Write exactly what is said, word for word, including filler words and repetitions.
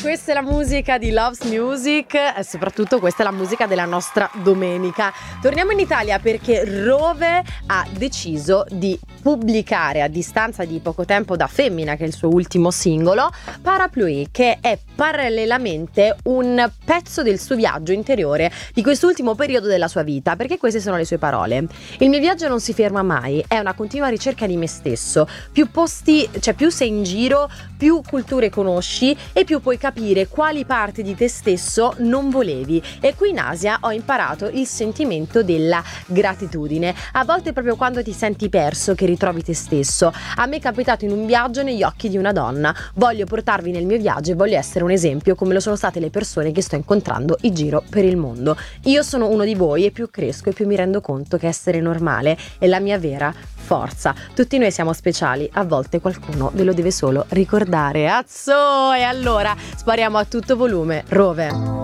Questa è la musica di Loves Music e soprattutto questa è la musica della nostra domenica. Torniamo in Italia perché Rove ha deciso di pubblicare a distanza di poco tempo da Femmina, che è il suo ultimo singolo, Parapluie, che è parallelamente un pezzo del suo viaggio interiore di quest'ultimo periodo della sua vita, perché queste sono le sue parole. Il mio viaggio non si ferma mai, è una continua ricerca di me stesso. Più posti, cioè più sei in giro, più culture conosci e più puoi capire quali parti di te stesso non volevi. E qui in Asia ho imparato il sentimento della gratitudine. A volte è proprio quando ti senti perso che ritrovi te stesso. A me è capitato in un viaggio negli occhi di una donna. Voglio portarvi nel mio viaggio e voglio essere un esempio come lo sono state le persone che sto incontrando in giro per il mondo. Io sono uno di voi e più cresco e più mi rendo conto che essere normale è la mia vera forza. Tutti noi siamo speciali, a volte qualcuno ve lo deve solo ricordare. Azzo! E allora spariamo a tutto volume, Rove.